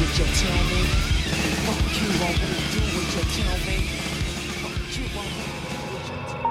what you tell me. Fuck you, I won't do what you tell me. Fuck you, I won't do what you tell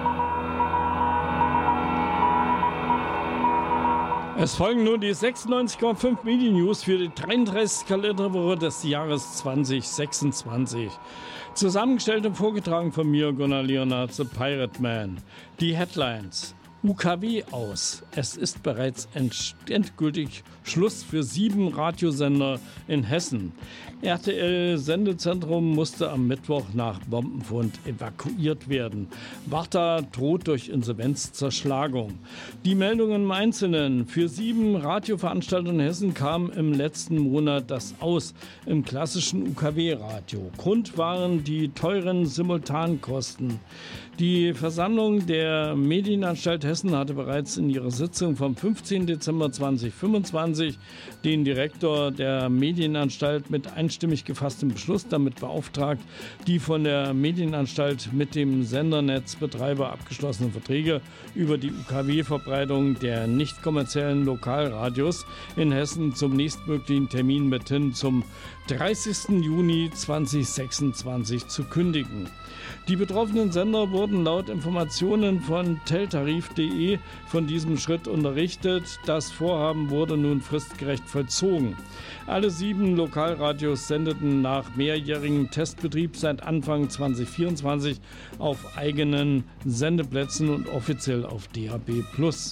me. Es folgen nun die 96,5 Midi-News für die 33. Kalenderwoche des Jahres 2026. Zusammengestellt und vorgetragen von mir, Gunnar Leonard, The Pirate Man. Die Headlines. UKW aus. Es ist bereits endgültig Schluss für 7 Radiosender in Hessen. RTL-Sendezentrum musste am Mittwoch nach Bombenfund evakuiert werden. Warta droht durch Insolvenzzerschlagung. Die Meldungen im Einzelnen. Für 7 Radioveranstaltungen in Hessen kam im letzten Monat das Aus im klassischen UKW-Radio. Grund waren die teuren Simultankosten. Die Versammlung der Medienanstalt Hessen hatte bereits in ihrer Sitzung vom 15. Dezember 2025 den Direktor der Medienanstalt mit einstimmig gefasstem Beschluss damit beauftragt, die von der Medienanstalt mit dem Sendernetzbetreiber abgeschlossenen Verträge über die UKW-Verbreitung der nicht kommerziellen Lokalradios in Hessen zum nächstmöglichen Termin mithin zum 30. Juni 2026 zu kündigen. Die betroffenen Sender wurden laut Informationen von teltarif.de von diesem Schritt unterrichtet. Das Vorhaben wurde nun fristgerecht vollzogen. Alle 7 Lokalradios sendeten nach mehrjährigem Testbetrieb seit Anfang 2024 auf eigenen Sendeplätzen und offiziell auf DAB+.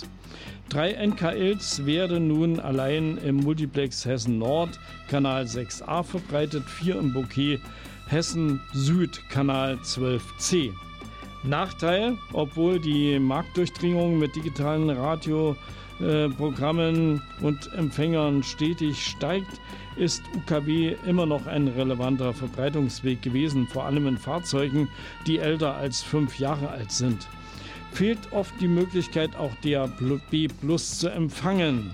3 NKLs werden nun allein im Multiplex Hessen Nord, Kanal 6a verbreitet, 4 im Bouquet Hessen Süd, Kanal 12c. Nachteil, obwohl die Marktdurchdringung mit digitalen Radioprogrammen und Empfängern stetig steigt, ist UKW immer noch ein relevanter Verbreitungsweg gewesen, vor allem in Fahrzeugen, die älter als 5 Jahre alt sind. Fehlt oft die Möglichkeit, auch DAB+ zu empfangen.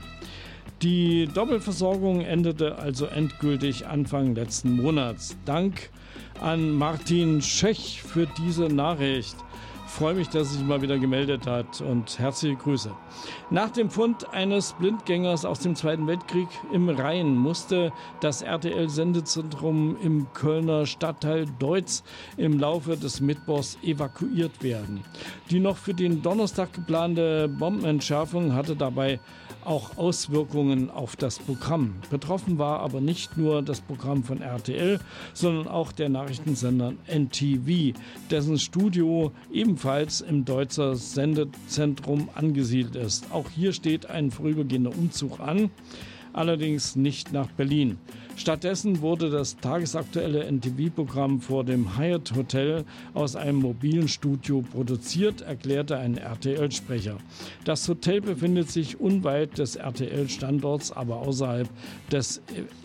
Die Doppelversorgung endete also endgültig Anfang letzten Monats. Dank an Martin Schech für diese Nachricht. Ich freue mich, dass er sich mal wieder gemeldet hat und herzliche Grüße. Nach dem Fund eines Blindgängers aus dem Zweiten Weltkrieg im Rhein musste das RTL-Sendezentrum im Kölner Stadtteil Deutz im Laufe des Mittwochs evakuiert werden. Die noch für den Donnerstag geplante Bombenentschärfung hatte dabei auch Auswirkungen auf das Programm. Betroffen war aber nicht nur das Programm von RTL, sondern auch der Nachrichtensender NTV, dessen Studio ebenfalls im Deutzer Sendezentrum angesiedelt ist. Auch hier steht ein vorübergehender Umzug an, allerdings nicht nach Berlin. Stattdessen wurde das tagesaktuelle NTV-Programm vor dem Hyatt Hotel aus einem mobilen Studio produziert, erklärte ein RTL-Sprecher. Das Hotel befindet sich unweit des RTL-Standorts, aber außerhalb des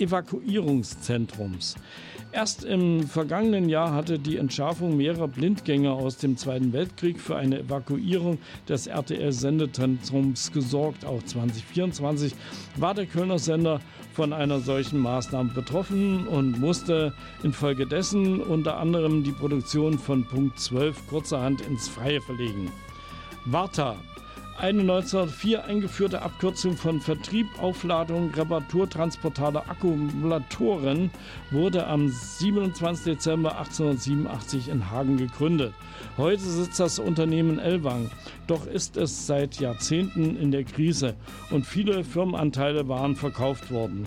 Evakuierungszentrums. Erst im vergangenen Jahr hatte die Entschärfung mehrerer Blindgänger aus dem Zweiten Weltkrieg für eine Evakuierung des RTL-Sendezentrums gesorgt. Auch 2024 war der Kölner Sender von einer solchen Maßnahme betroffen und musste infolgedessen unter anderem die Produktion von Punkt 12 kurzerhand ins Freie verlegen. Warta. Eine 1904 eingeführte Abkürzung von Vertrieb, Aufladung, Reparatur, transportaler Akkumulatoren wurde am 27. Dezember 1887 in Hagen gegründet. Heute sitzt das Unternehmen Ellwang, doch ist es seit Jahrzehnten in der Krise und viele Firmenanteile waren verkauft worden.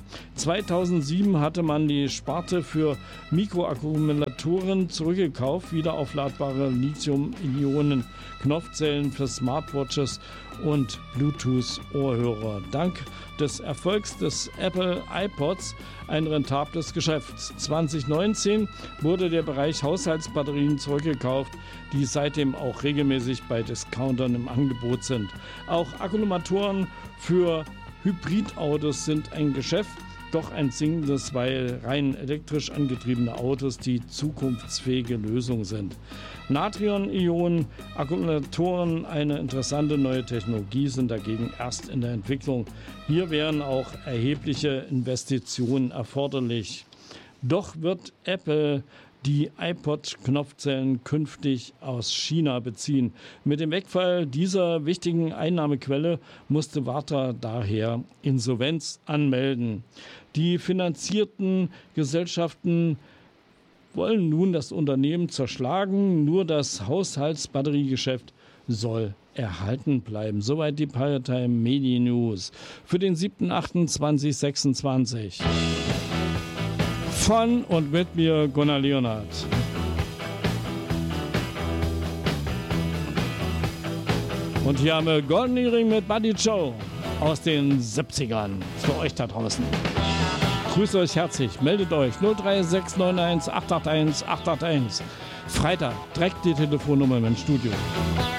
2007 hatte man die Sparte für Mikroakkumulatoren zurückgekauft, wiederaufladbare Lithium-Ionen-Knopfzellen für Smartwatches und Bluetooth-Ohrhörer. Dank des Erfolgs des Apple iPods ein rentables Geschäft. 2019 wurde der Bereich Haushaltsbatterien zurückgekauft, die seitdem auch regelmäßig bei Discountern im Angebot sind. Auch Akkumulatoren für Hybridautos sind ein Geschäft, doch ein sinkendes, weil rein elektrisch angetriebene Autos die zukunftsfähige Lösung sind. Natrion-Ionen-Akkumulatoren, eine interessante neue Technologie, sind dagegen erst in der Entwicklung. Hier wären auch erhebliche Investitionen erforderlich. Doch wird Apple die iPod-Knopfzellen künftig aus China beziehen. Mit dem Wegfall dieser wichtigen Einnahmequelle musste Warta daher Insolvenz anmelden. Die finanzierten Gesellschaften wollen nun das Unternehmen zerschlagen. Nur das Haushaltsbatteriegeschäft soll erhalten bleiben. Soweit die Primetime Medien News für den 7.8.2026. Von und mit mir, Gunnar Leonhardt. Und hier haben wir Golden Earring mit Buddy Joe aus den 70ern. Für euch da draußen. Grüße euch herzlich. Meldet euch 03691 881 881. Freitag, direkt die Telefonnummer im Studio.